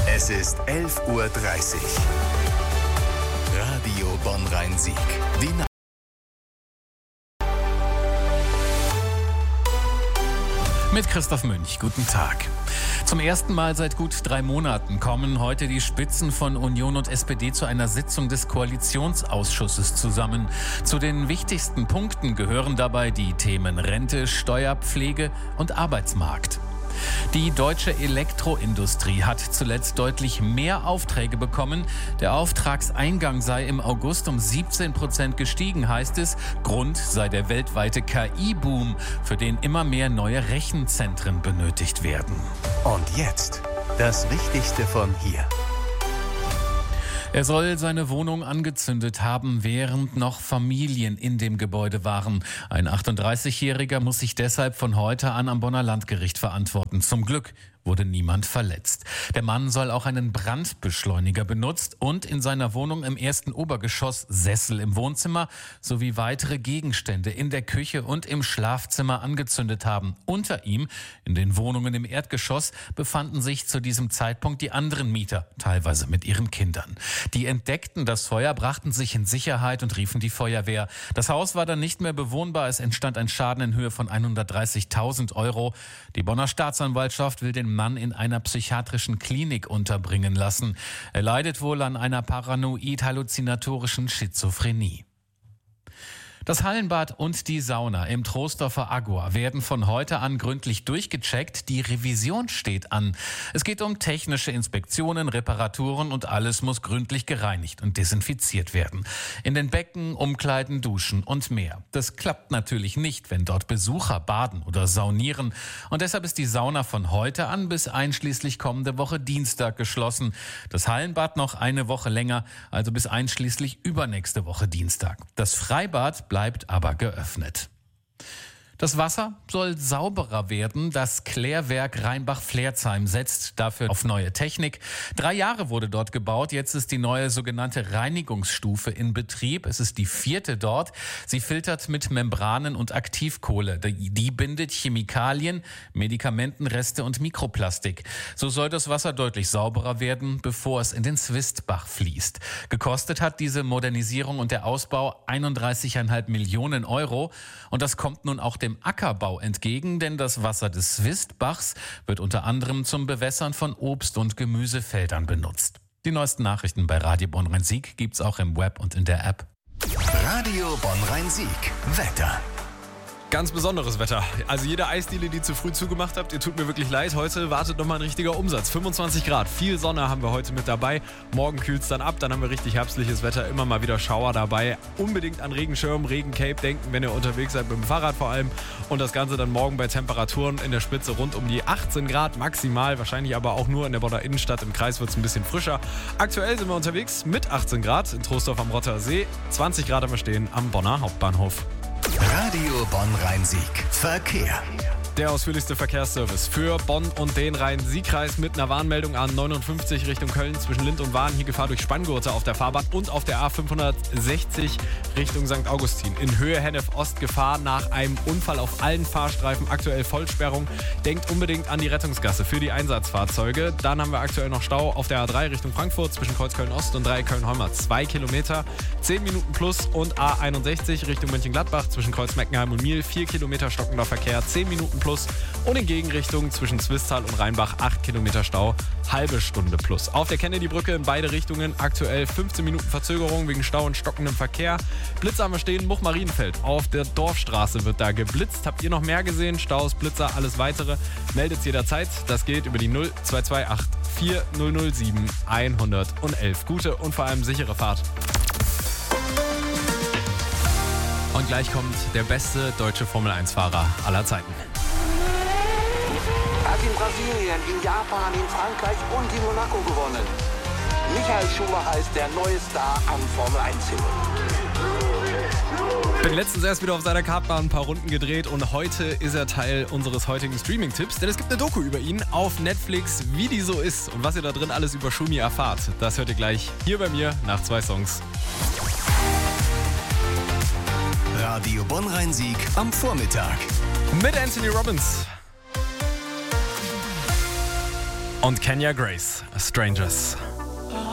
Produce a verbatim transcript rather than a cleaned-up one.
Es ist elf Uhr dreißig. Radio Bonn-Rhein-Sieg. Die Na- Mit Christoph Münch, guten Tag. Zum ersten Mal seit gut drei Monaten kommen heute die Spitzen von Union und S P D zu einer Sitzung des Koalitionsausschusses zusammen. Zu den wichtigsten Punkten gehören dabei die Themen Rente, Steuer, Pflege und Arbeitsmarkt. Die deutsche Elektroindustrie hat zuletzt deutlich mehr Aufträge bekommen. Der Auftragseingang sei im August um siebzehn Prozent gestiegen, heißt es. Grund sei der weltweite K I-Boom, für den immer mehr neue Rechenzentren benötigt werden. Und jetzt das Wichtigste von hier. Er soll seine Wohnung angezündet haben, während noch Familien in dem Gebäude waren. Ein achtunddreißigjähriger muss sich deshalb von heute an am Bonner Landgericht verantworten. Zum Glück wurde niemand verletzt. Der Mann soll auch einen Brandbeschleuniger benutzt und in seiner Wohnung im ersten Obergeschoss Sessel im Wohnzimmer sowie weitere Gegenstände in der Küche und im Schlafzimmer angezündet haben. Unter ihm, in den Wohnungen im Erdgeschoss, befanden sich zu diesem Zeitpunkt die anderen Mieter, teilweise mit ihren Kindern. Die entdeckten das Feuer, brachten sich in Sicherheit und riefen die Feuerwehr. Das Haus war dann nicht mehr bewohnbar. Es entstand ein Schaden in Höhe von hundertdreißigtausend Euro. Die Bonner Staatsanwaltschaft will den Mann in einer psychiatrischen Klinik unterbringen lassen. Er leidet wohl an einer paranoid-halluzinatorischen Schizophrenie. Das Hallenbad und die Sauna im Troisdorfer Agor werden von heute an gründlich durchgecheckt. Die Revision steht an. Es geht um technische Inspektionen, Reparaturen und alles muss gründlich gereinigt und desinfiziert werden. In den Becken, Umkleiden, Duschen und mehr. Das klappt natürlich nicht, wenn dort Besucher baden oder saunieren. Und deshalb ist die Sauna von heute an bis einschließlich kommende Woche Dienstag geschlossen. Das Hallenbad noch eine Woche länger, also bis einschließlich übernächste Woche Dienstag. Das Freibad bleibt aber geöffnet. Das Wasser soll sauberer werden. Das Klärwerk Rheinbach-Flerzheim setzt dafür auf neue Technik. Drei Jahre wurde dort gebaut. Jetzt ist die neue sogenannte Reinigungsstufe in Betrieb. Es ist die vierte dort. Sie filtert mit Membranen und Aktivkohle. Die bindet Chemikalien, Medikamentenreste und Mikroplastik. So soll das Wasser deutlich sauberer werden, bevor es in den Swistbach fließt. Gekostet hat diese Modernisierung und der Ausbau einunddreißig Komma fünf Millionen Euro. Und das kommt nun auch dem Ackerbau entgegen, denn das Wasser des Swistbachs wird unter anderem zum Bewässern von Obst- und Gemüsefeldern benutzt. Die neuesten Nachrichten bei Radio Bonn-Rhein-Sieg gibt's auch im Web und in der App. Radio Bonn-Rhein-Sieg. Wetter. Ganz besonderes Wetter. Also jede Eisdiele, die zu früh zugemacht habt, ihr tut mir wirklich leid. Heute wartet nochmal ein richtiger Umsatz. fünfundzwanzig Grad, viel Sonne haben wir heute mit dabei. Morgen kühlt es dann ab, dann haben wir richtig herbstliches Wetter. Immer mal wieder Schauer dabei. Unbedingt an Regenschirm, Regencape denken, wenn ihr unterwegs seid, mit dem Fahrrad vor allem. Und das Ganze dann morgen bei Temperaturen in der Spitze rund um die achtzehn Grad maximal. Wahrscheinlich aber auch nur in der Bonner Innenstadt. Im Kreis wird es ein bisschen frischer. Aktuell sind wir unterwegs mit achtzehn Grad in Troisdorf am Rotter See. zwanzig Grad haben wir stehen am Bonner Hauptbahnhof. Radio Bonn-Rhein-Sieg. Verkehr. Der ausführlichste Verkehrsservice für Bonn und den Rhein-Sieg-Kreis mit einer Warnmeldung an neunundfünfzig Richtung Köln zwischen Lind und Wahn. Hier Gefahr durch Spanngurte auf der Fahrbahn und auf der A fünfhundertsechzig Richtung Sankt Augustin. In Höhe Hennef Ost Gefahr nach einem Unfall auf allen Fahrstreifen. Aktuell Vollsperrung. Denkt unbedingt an die Rettungsgasse für die Einsatzfahrzeuge. Dann haben wir aktuell noch Stau auf der A drei Richtung Frankfurt zwischen Kreuzköln Ost und drei Köln-Holmer. Zwei Kilometer, zehn Minuten plus und A einundsechzig Richtung Mönchengladbach zwischen Kreuz-Meckenheim und Miel. vier Kilometer stockender Verkehr, zehn Minuten plus. Und in Gegenrichtung zwischen Zwistal und Rheinbach acht Kilometer Stau, halbe Stunde plus. Auf der Kennedy-Brücke in beide Richtungen aktuell fünfzehn Minuten Verzögerung wegen Stau und stockendem Verkehr. Blitzer haben wir stehen, Much-Marienfeld. Auf der Dorfstraße wird da geblitzt. Habt ihr noch mehr gesehen? Staus, Blitzer, alles weitere. Meldet jederzeit. Das geht über die null zwei zwei acht vier null null sieben eins null eins. Gute und vor allem sichere Fahrt. Und gleich kommt der beste deutsche Formel eins Fahrer aller Zeiten. Er hat in Brasilien, in Japan, in Frankreich und in Monaco gewonnen. Michael Schumacher ist der neue Star am Formel eins Himmel. Bin letztens erst wieder auf seiner Kartbahn ein paar Runden gedreht und heute ist er Teil unseres heutigen Streaming-Tipps, denn es gibt eine Doku über ihn auf Netflix, wie die so ist und was ihr da drin alles über Schumi erfahrt. Das hört ihr gleich hier bei mir nach zwei Songs. Radio Bonn-Rhein-Sieg am Vormittag. Mit Anthony Robbins. Und Kenya Grace, Strangers.